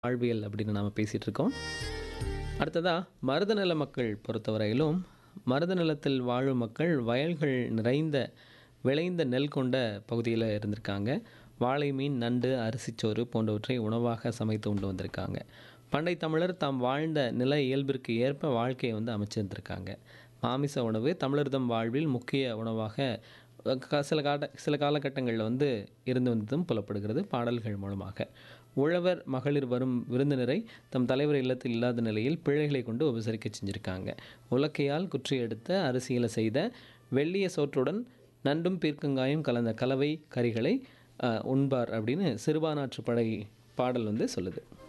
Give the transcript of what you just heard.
வாழ்வியல் அப்படின்னு நாம் பேசிகிட்டு இருக்கோம். அடுத்ததாக மருதநில மக்கள் பொறுத்தவரையிலும் மருத நிலத்தில் வாழும் மக்கள் வயல்கள் நிறைந்த விளைந்த நெல் கொண்ட பகுதியில் இருந்திருக்காங்க. வாழை மீன், நண்டு, அரிசிச்சோறு போன்றவற்றை உணவாக சமைத்து உண்டு வந்திருக்காங்க. பண்டை தமிழர் தாம் வாழ்ந்த நில இயல்பிற்கு ஏற்ப வாழ்க்கையை அமைச்சிருந்திருக்காங்க. மாமிச உணவு தமிழர்தம் வாழ்வில் முக்கிய உணவாக சில காலகட்டங்களில் இருந்து வந்ததும் புலப்படுகிறது பாடல்கள் மூலமாக. உழவர் மகளிர் வரும் விருந்தினரை தம் தலைவர் இல்லத்தில் இல்லாத நிலையில் பிள்ளைகளை கொண்டு உபசரிக்க செஞ்சுருக்காங்க. உலக்கையால் குற்றி எடுத்த அரிசியில் செய்த வெள்ளிய சோற்றுடன் நண்டும் பீர்க்கங்காயும் கலந்த கலவை கறிகளை உண்பார் அப்படின்னு சிறுபானாற்று படை பாடல் சொல்லுது.